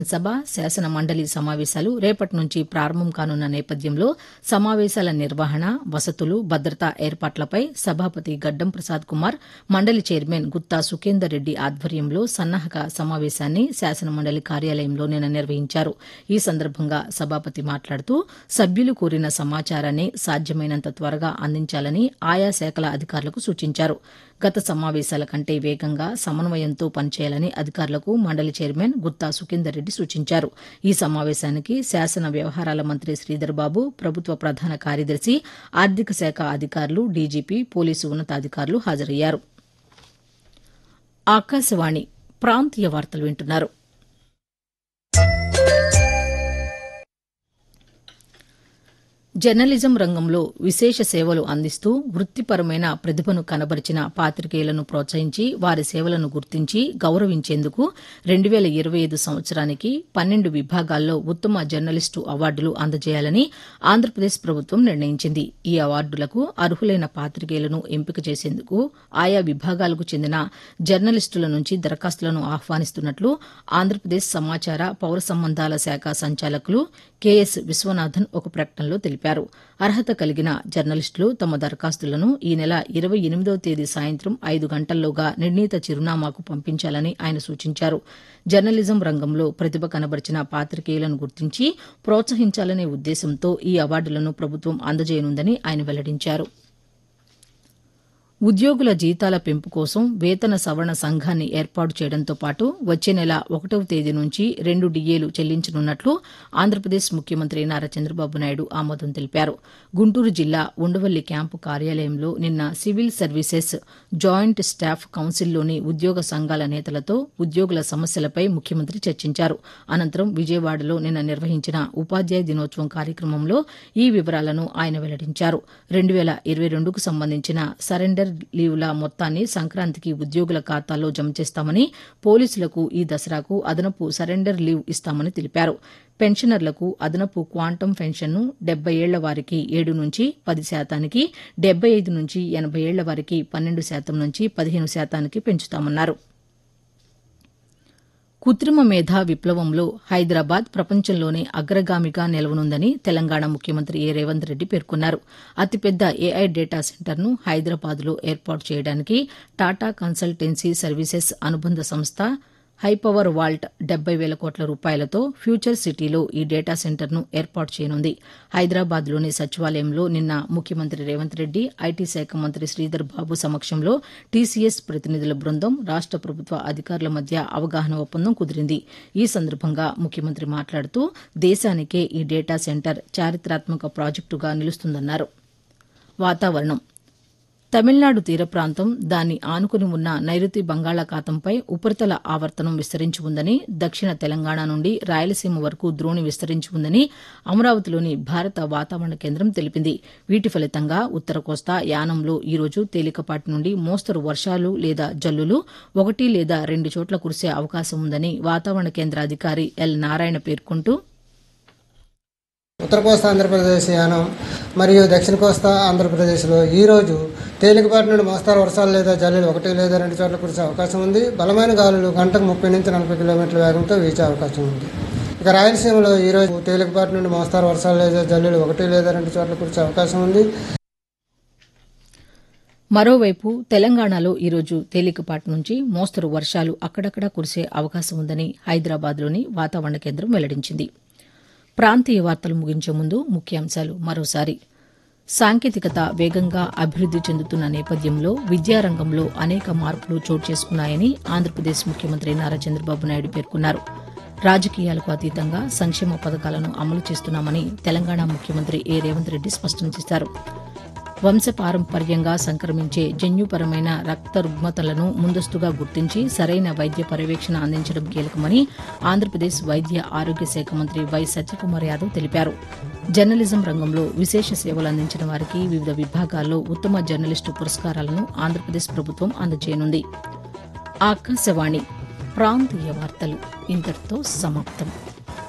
సభ, శాసన మండలి సమావేశాలు రేపటి నుంచి ప్రారంభం కానున్న నేపథ్యంలో సమావేశాల నిర్వహణ, వసతులు, భద్రతా ఏర్పాట్లపై సభాపతి గడ్డం ప్రసాద్ కుమార్, మండలి చైర్మన్ గుత్తా సుఖేందర్ రెడ్డి ఆధ్వర్యంలో సన్నాహక సమావేశాన్ని శాసన మండలి కార్యాలయంలో నిన్న నిర్వహించారు. ఈ సందర్భంగా సభాపతి మాట్లాడుతూ సభ్యులు కోరిన సమాచారాన్ని సాధ్యమైనంత త్వరగా అందించాలని ఆయా శాఖల అధికారులకు సూచించారు. గత సమావేశాల కంటే వేగంగా, సమన్వయంతో పనిచేయాలని అధికారులకు మండలి చైర్మన్ గుత్తా సుఖేందర్ రెడ్డి సూచించారు. ఈ సమావేశానికి శాసన వ్యవహారాల మంత్రి శ్రీధర్ బాబు, ప్రభుత్వ ప్రధాన కార్యదర్శి, ఆర్థిక శాఖ అధికారులు, డీజీపీ, పోలీసు ఉన్నతాధికారులు హాజరయ్యారు. ఆకాశవాణి ప్రాంతీయ వార్తలు వింటున్నారు. జర్నలిజం రంగంలో విశేష సేవలు అందిస్తూ వృత్తిపరమైన ప్రతిభను కనబరిచిన పాతికేయులను ప్రోత్సహించి వారి సేవలను గుర్తించి గౌరవించేందుకు 2025 సంవత్సరానికి 12 విభాగాల్లో ఉత్తమ జర్నలిస్టు అవార్డులు అందజేయాలని ఆంధ్రప్రదేశ్ ప్రభుత్వం నిర్ణయించింది. ఈ అవార్డులకు అర్హులైన పాతికేయులను ఎంపిక చేసేందుకు ఆయా విభాగాలకు చెందిన జర్నలిస్టుల నుంచి దరఖాస్తులను ఆహ్వానిస్తున్నట్లు ఆంధ్రప్రదేశ్ సమాచార, పౌర సంబంధాల శాఖ సంచాలకులు కెఎస్ విశ్వనాథన్ ఒక ప్రకటనలో తెలిపారు. అర్హత కలిగిన జర్నలిస్టులు తమ దరఖాస్తులను ఈ నెల 28వ తేదీ సాయంత్రం 5 గంటల్లోగా నిర్ణీత చిరునామాకు పంపించాలని ఆయన సూచించారు. జర్నలిజం రంగంలో ప్రతిభ కనబరిచిన పాతికేయులను గుర్తించి ప్రోత్సహించాలనే ఉద్దేశంతో ఈ అవార్డులను ప్రభుత్వం అందజేయనుందని ఆయన వెల్లడించారు. ఉద్యోగుల జీతాల పెంపు కోసం వేతన సవరణ సంఘాన్ని ఏర్పాటు చేయడంతో పాటు వచ్చే నెల 1వ తేదీ నుంచి 2 డిఏలు చెల్లించనున్నట్లు ఆంధ్రప్రదేశ్ ముఖ్యమంత్రి నారా చంద్రబాబు నాయుడు ఆమోదం తెలిపారు. గుంటూరు జిల్లా ఉండవల్లి క్యాంపు కార్యాలయంలో నిన్న సివిల్ సర్వీసెస్ జాయింట్ స్టాఫ్ కౌన్సిల్లోని ఉద్యోగ సంఘాల నేతలతో ఉద్యోగుల సమస్యలపై ముఖ్యమంత్రి చర్చించారు. అనంతరం విజయవాడలో నిన్న నిర్వహించిన ఉపాధ్యాయ దినోత్సవం కార్యక్రమంలో ఈ వివరాలను ఆయన వెల్లడించారు. 2022కు సంబంధించిన సరెండర్ లీవుల మొత్తాన్ని సంక్రాంతికి ఉద్యోగుల ఖాతాల్లో జమ చేస్తామని, పోలీసులకు ఈ దసరాకు అదనపు సరెండర్ లీవ్ ఇస్తామని తెలిపారు. పెన్షనర్లకు అదనపు క్వాంటమ్ పెన్షన్ను 70 ఏళ్ల వారికి 7 నుంచి 10%, 75 నుంచి 80 ఏళ్ల వారికి 12% నుంచి 15% పెంచుతామన్నారు. కృత్రిమ మేధా విప్లవంలో హైదరాబాద్ ప్రపంచంలోనే అగ్రగామిగా నిలవనుందని తెలంగాణ ముఖ్యమంత్రి ఏ రేవంత్ రెడ్డి పేర్కొన్నారు. అతిపెద్ద ఏఐ డేటా సెంటర్ను హైదరాబాద్లో ఏర్పాటు చేయడానికి టాటా కన్సల్టెన్సీ సర్వీసెస్ అనుబంధ సంస్థ హైపవర్ వాల్ట్ 70,000 కోట్ల రూపాయలతో ఫ్యూచర్ సిటీలో ఈ డేటా సెంటర్ను ఏర్పాటు చేయనుంది. హైదరాబాద్లోని సచివాలయంలో నిన్న ముఖ్యమంత్రి రేవంత్ రెడ్డి, ఐటీ శాఖ మంత్రి శ్రీధర్ బాబు సమక్షంలో టీసీఎస్ ప్రతినిధుల బృందం, రాష్ట ప్రభుత్వ అధికారుల మధ్య అవగాహన ఒప్పందం కుదిరింది. ఈ సందర్భంగా ముఖ్యమంత్రి మాట్లాడుతూ దేశానికే ఈ డేటా సెంటర్ చారిత్రాత్మక ప్రాజెక్టుగా నిలుస్తుందన్నారు. వాతావరణం. తమిళనాడు తీర ప్రాంతం, దాన్ని ఆనుకుని ఉన్న నైరుతి బంగాళాఖాతంపై ఉపరితల ఆవర్తనం విస్తరించి ఉందని, దక్షిణ తెలంగాణ నుండి రాయలసీమ వరకు ద్రోణి విస్తరించి ఉందని అమరావతిలోని భారత వాతావరణ కేంద్రం తెలిపింది. వీటి ఫలితంగా ఉత్తర కోస్తా, యానంలో ఈ రోజు తేలికపాటి నుండి మోస్తరు వర్షాలు లేదా జల్లులు 1 లేదా 2 చోట్ల కురిసే అవకాశం ఉందని వాతావరణ కేంద్ర అధికారి ఎల్ నారాయణ పేర్కొంటూ, ఉత్తర కోస్తా ఆంధ్రప్రదేశ్, యానం మరియు దక్షిణ కోస్తా ఆంధ్రప్రదేశ్లో ఈరోజు తేలికపాటి నుండి మోస్తారు వర్షాలు లేదా జల్లులు 1 లేదా 2 చోట్ల కురిసే అవకాశం ఉంది. బలమైన గాలులు గంటకు 30 నుంచి 40 కిలోమీటర్ల వేగంతో వీచే అవకాశం ఉంది. ఇక రాయలసీమలో ఈరోజు తేలికపాటి నుండి మోస్తారు వర్షాలు లేదా జల్లులు 1 లేదా 2 చోట్ల కురిసే అవకాశం ఉంది. మరోవైపు తెలంగాణలో ఈరోజు తేలికపాటి నుంచి మోస్తరు వర్షాలు అక్కడక్కడా కురిసే అవకాశం ఉందని హైదరాబాద్లోని వాతావరణ కేంద్రం వెల్లడించింది. ప్రాంతీయ వార్తలు ముగించే ముందు ముఖ్యాంశాలు మరోసారి. సాంకేతికత వేగంగా అభివృద్ది చెందుతున్న నేపథ్యంలో విద్యారంగంలో అనేక మార్పులు చోటు చేసుకున్నాయని ఆంధ్రప్రదేశ్ ముఖ్యమంత్రి నారా చంద్రబాబు నాయుడు పేర్కొన్నారు. రాజకీయాలకు అతీతంగా సంక్షేమ పథకాలను అమలు చేస్తున్నామని తెలంగాణ ముఖ్యమంత్రి ఏ రేవంత్ రెడ్డి స్పష్టం చేశారు. వంశపారంపర్యంగా సంక్రమించే జన్యుపరమైన రక్త రుగ్మతలను ముందస్తుగా గుర్తించి సరైన వైద్య పర్యవేక్షణ అందించడం కీలకమని ఆంధ్రప్రదేశ్ వైద్య ఆరోగ్య శాఖ మంత్రి వై సత్యకుమార్ యాదవ్ తెలిపారు. జర్నలిజం రంగంలో విశేష సేవలు అందించిన వారికి వివిధ విభాగాల్లో ఉత్తమ జర్నలిస్టు పురస్కారాలను ఆంధ్రప్రదేశ్ ప్రభుత్వం అందజేయనుంది. ఆకాశవాణి ప్రాంతీయ వార్తలు ఇంతటితో సమాప్తం.